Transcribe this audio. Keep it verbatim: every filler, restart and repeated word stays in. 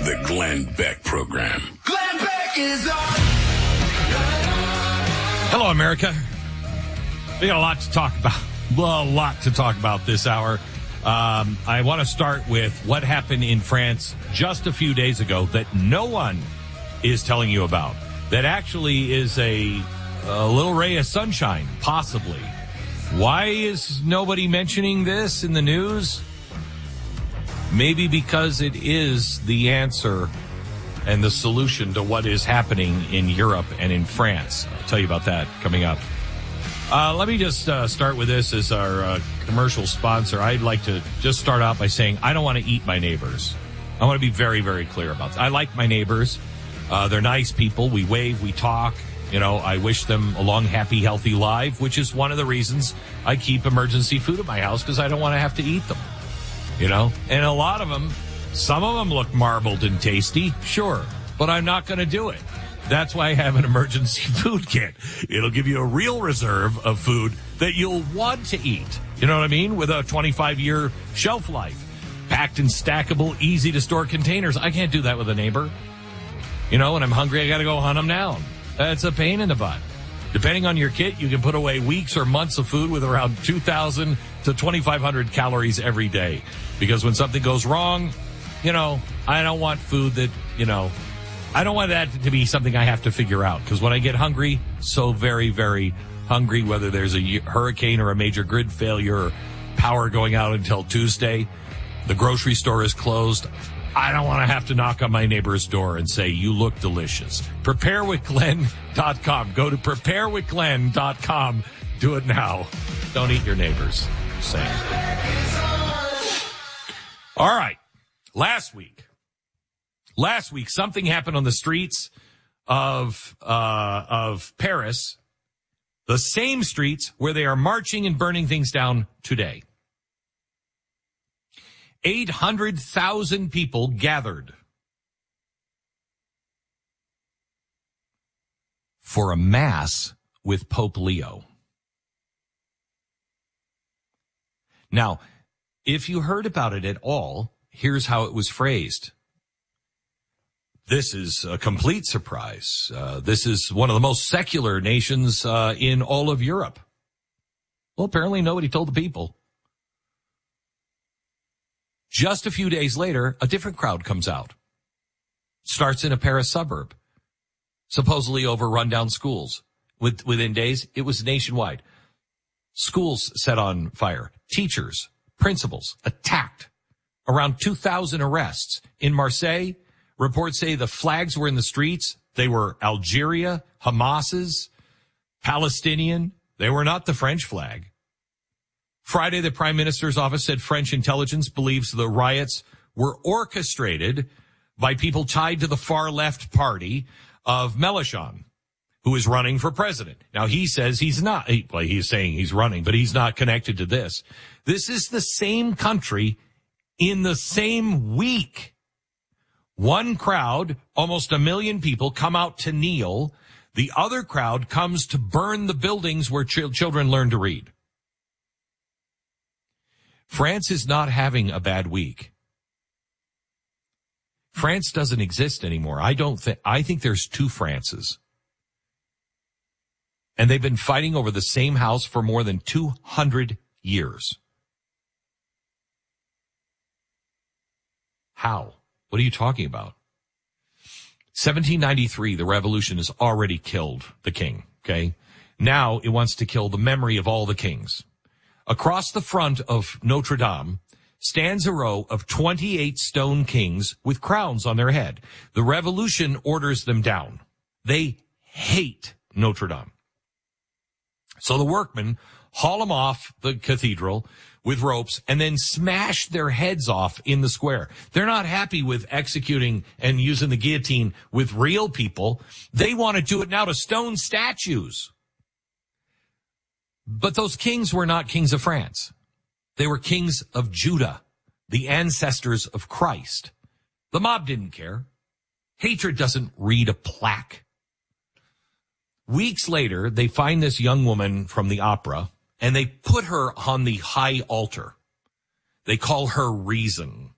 The Glenn Beck Program. Glenn Beck is on. Hello, America. We got a lot to talk about. Well, a lot to talk about this hour. Um, I want to start with what happened in France just a few days ago that no one is telling you about. That actually is a, a little ray of sunshine, possibly. Why is nobody mentioning this in the news? Maybe because it is the answer and the solution to what is happening in Europe and in France. I'll tell you about that coming up. Uh, let me just uh, start with this as our uh, commercial sponsor. I'd like to just start out by saying I don't want to eat my neighbors. I want to be very, very clear about that. I like my neighbors. Uh, they're nice people. We wave, we talk. You know, I wish them a long, happy, healthy life, which is one of the reasons I keep emergency food at my house, because I don't want to have to eat them. You know, and a lot of them, some of them look marbled and tasty, sure, but I'm not going to do it. That's why I have an emergency food kit. It'll give you a real reserve of food that you'll want to eat. You know what I mean? With a twenty-five year shelf life. Packed in stackable, easy to store containers. I can't do that with a neighbor. You know, when I'm hungry, I got to go hunt them down. That's a pain in the butt. Depending on your kit, you can put away weeks or months of food with around two thousand to twenty-five hundred calories every day. Because when something goes wrong, you know, I don't want food that, you know, I don't want that to be something I have to figure out. Because when I get hungry, so very, very hungry, whether there's a hurricane or a major grid failure or power going out until Tuesday, the grocery store is closed, I don't want to have to knock on my neighbor's door and say, you look delicious. prepare with glenn dot com. Go to prepare with glenn dot com. Do it now. Don't eat your neighbors. Saying. All right. Last week. Last week, something happened on the streets of, uh, of Paris. The same streets where they are marching and burning things down today. eight hundred thousand people gathered for a mass with Pope Leo. Now, if you heard about it at all, here's how it was phrased. This is a complete surprise. Uh, this is one of the most secular nations uh, in all of Europe. Well, apparently nobody told the people. Just a few days later, a different crowd comes out. Starts in a Paris suburb, supposedly over rundown schools. With, within days, it was nationwide. Schools set on fire. Teachers, principals attacked. Around two thousand arrests. In Marseille, reports say the flags were in the streets. They were Algeria, Hamas's, Palestinian. They were not the French flag. Friday, the Prime Minister's office said French intelligence believes the riots were orchestrated by people tied to the far-left party of Mélenchon, who is running for president. Now, he says he's not, he, well, he's saying he's running, but he's not connected to this. This is the same country in the same week. One crowd, almost a million people, come out to kneel. The other crowd comes to burn the buildings where ch- children learn to read. France is not having a bad week. France doesn't exist anymore. I don't think, I think there's two Frances. And they've been fighting over the same house for more than two hundred years. How? What are you talking about? seventeen ninety-three, the revolution has already killed the king, okay? Now it wants to kill the memory of all the kings. Across the front of Notre Dame stands a row of twenty-eight stone kings with crowns on their head. The revolution orders them down. They hate Notre Dame. So the workmen haul them off the cathedral with ropes and then smash their heads off in the square. They're not happy with executing and using the guillotine with real people. They want to do it now to stone statues. But those kings were not kings of France. They were kings of Judah, the ancestors of Christ. The mob didn't care. Hatred doesn't read a plaque. Weeks later, they find this young woman from the opera, and they put her on the high altar. They call her Reason.